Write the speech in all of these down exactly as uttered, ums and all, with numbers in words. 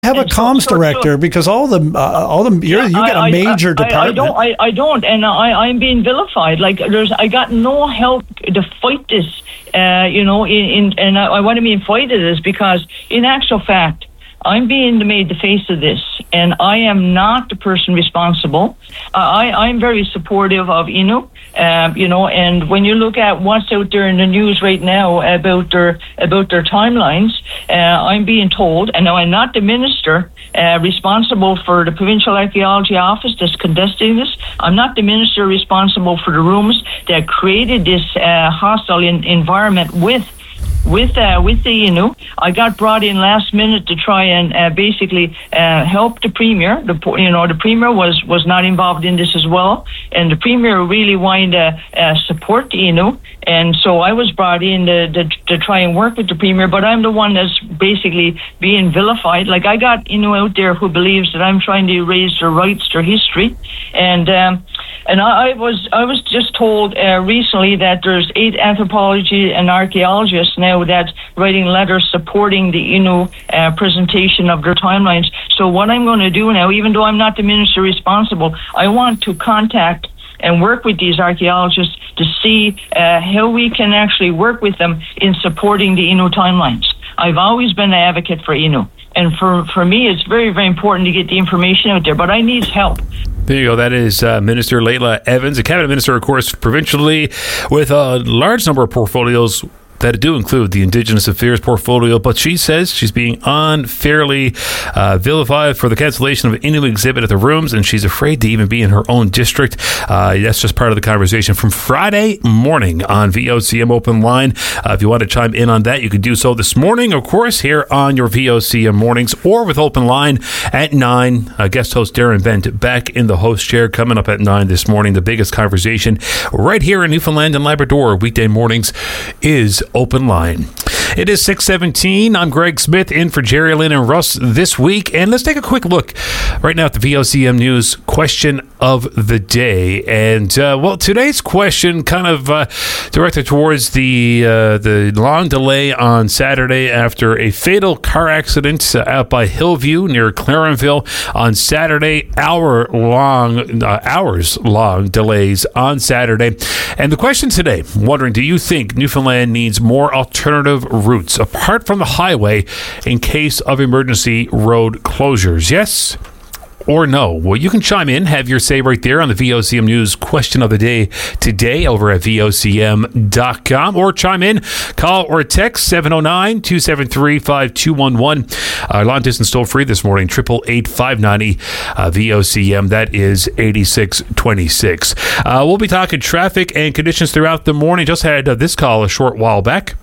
have a comms so, director so, because all the uh, all the you're, you got a major I, I, department. I don't. I, I don't, and I, I'm being vilified. Like there's, I got no help to fight this. Uh, you know, in, in and I, I want to mean fight this because in actual fact, I'm being made the face of this, and I am not the person responsible. Uh, I, I'm very supportive of Innu, uh, you know, and when you look at what's out there in the news right now about their about their timelines, uh, I'm being told, and now I'm not the minister uh, responsible for the Provincial Archaeology Office that's conducting this. I'm not the minister responsible for the rooms that created this uh, hostile in, environment with With uh, with the Innu. I got brought in last minute to try and uh, basically uh, help the Premier. The you know the Premier was, was not involved in this as well, and the Premier really wanted to uh, support the Innu, and so I was brought in to, to to try and work with the Premier. But I'm the one that's basically being vilified. Like I got Innu out there who believes that I'm trying to erase their rights, their history, and. Um, And I, I was I was just told uh, recently that there's eight anthropology and archaeologists now that's writing letters supporting the Innu uh, presentation of their timelines. So what I'm going to do now, even though I'm not the minister responsible, I want to contact and work with these archaeologists to see uh, how we can actually work with them in supporting the Innu timelines. I've always been an advocate for Innu. And for, for me, it's very, very important to get the information out there, but I need help. There you go. That is uh, Minister Leila Evans, a cabinet minister, of course, provincially, with a large number of portfolios that do include the Indigenous Affairs portfolio, but she says she's being unfairly uh, vilified for the cancellation of an Innu exhibit at the rooms, and she's afraid to even be in her own district. Uh, that's just part of the conversation from Friday morning on V O C M Open Line. Uh, if you want to chime in on that, you can do so this morning, of course, here on your V O C M mornings, or with Open Line at nine. Uh, guest host Darren Bent back in the host chair coming up at nine this morning. The biggest conversation right here in Newfoundland and Labrador weekday mornings is Open Line. It is six seventeen. I'm Greg Smith in for Jerry Lynn and Russ this week. And let's take a quick look right now at the V O C M News question of the day. And, uh, well, today's question kind of uh, directed towards the uh, the long delay on Saturday after a fatal car accident uh, out by Hillview near Clarenville on Saturday. Hour long, uh, hours long delays on Saturday. And the question today, wondering, do you think Newfoundland needs more alternative routes apart from the highway in case of emergency road closures? Yes or no? Well, you can chime in, have your say right there on the V O C M News question of the day today over at V O C M dot com, or chime in, call or text seven oh nine, two seven three, five two one one. Uh, long distance toll free this morning, eight eight eight, five nine zero uh, V O C M. That is eighty-six twenty-six. Uh, we'll be talking traffic and conditions throughout the morning. Just had uh, this call a short while back.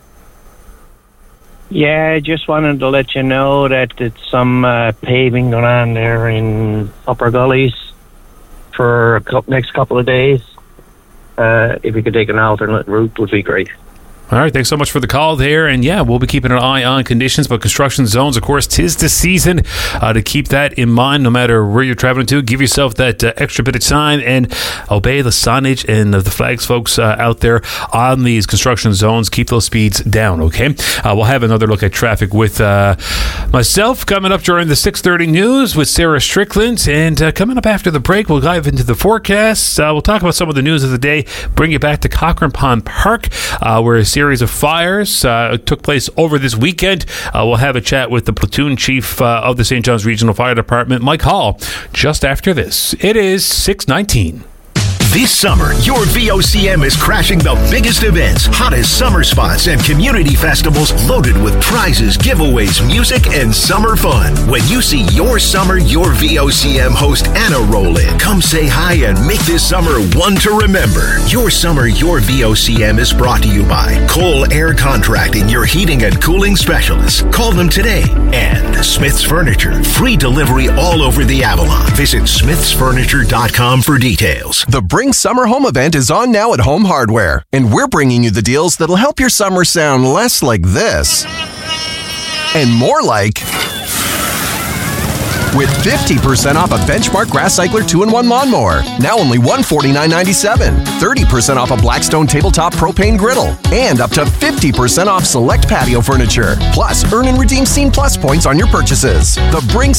Yeah, I just wanted to let you know that it's some uh, paving going on there in Upper Gullies for a couple, next couple of days. Uh, if you could take an alternate route, would be great. All right, thanks so much for the call there. And yeah, we'll be keeping an eye on conditions, but construction zones, of course, 'tis the season uh, to keep that in mind no matter where you're traveling to. Give yourself that uh, extra bit of time and obey the signage and uh, the flags, folks, uh, out there on these construction zones. Keep those speeds down, okay? Uh, we'll have another look at traffic with uh, myself coming up during the six thirty news with Sarah Strickland. And uh, coming up after the break, we'll dive into the forecast. Uh, we'll talk about some of the news of the day, bring you back to Cochrane Pond Park, uh, where series of fires uh, took place over this weekend. Uh, we'll have a chat with the platoon chief uh, of the Saint John's Regional Fire Department, Mike Hall, just after this. It is six nineteen. This summer, your V O C M is crashing the biggest events, hottest summer spots, and community festivals loaded with prizes, giveaways, music, and summer fun. When you see your summer, your V O C M host Anna roll in, come say hi and make this summer one to remember. Your summer, your V O C M is brought to you by Cole Air Contracting, your heating and cooling specialists. Call them today. And Smith's Furniture, free delivery all over the Avalon. Visit smiths furniture dot com for details. The Bring Summer Home event is on now at Home Hardware, and we're bringing you the deals that'll help your summer sound less like this and more like with fifty percent off a Benchmark Grass Cycler two in one lawnmower. Now only one hundred forty-nine ninety-seven. thirty percent off a Blackstone Tabletop Propane Griddle. And up to fifty percent off select patio furniture. Plus, earn and redeem Scene Plus points on your purchases. The Bring